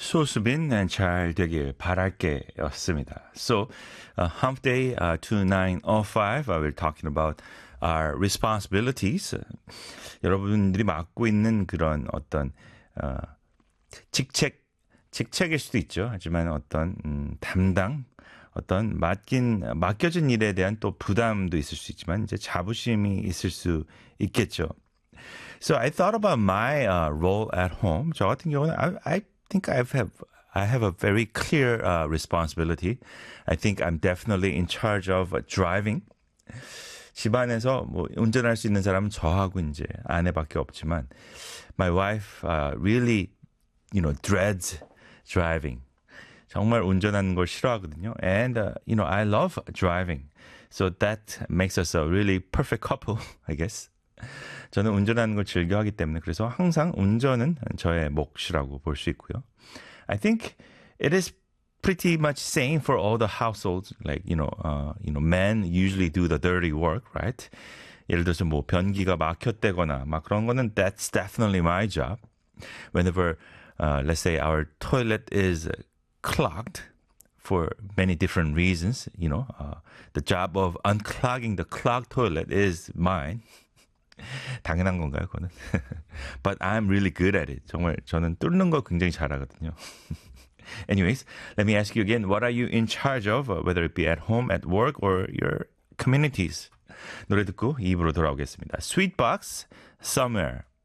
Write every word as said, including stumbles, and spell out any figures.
소수빈 잘 되길 바랄게 였습니다. So, uh, Hump Day uh, two nine oh five, uh, we're talking about our responsibilities. 여러분들이 맡고 있는 그런 어떤 어, 직책, 직책일 수도 있죠. 하지만 어떤 음, 담당, 어떤 맡긴 맡겨진 일에 대한 또 부담도 있을 수 있지만 이제 자부심이 있을 수 있겠죠. So I thought about my uh, role at home. 저 같은 경우는 I, I think I have I have a very clear uh, responsibility. I think I'm definitely in charge of uh, driving. 집안에서 뭐 운전할 수 있는 사람은 저하고 이제 아내밖에 없지만 my wife uh, really you know dreads driving. 정말 운전하는 걸 싫어하거든요. And uh, you know I love driving. So that makes us a really perfect couple, I guess. 저는 운전하는 걸 즐겨하기 때문에 그래서 항상 운전은 저의 몫이라고 볼 수 있고요. I think it is pretty much same for all the households. Like you know, uh, you know, men usually do the dirty work, right? 예를 들어서 뭐 변기가 막혔다거나 막 그런 거는 that's definitely my job. Whenever, uh, let's say our toilet is clogged for many different reasons, you know, uh, the job of unclogging the clogged toilet is mine. 당연한 건가요, 그거는? But I'm really good at it. 정말 저는 뚫는 거 굉장히 잘하거든요. Anyways, let me ask you again, what are you in charge of, whether it be at home, at work, or your communities? 노래 듣고 이 부로 돌아오겠습니다. Sweetbox, Somewhere.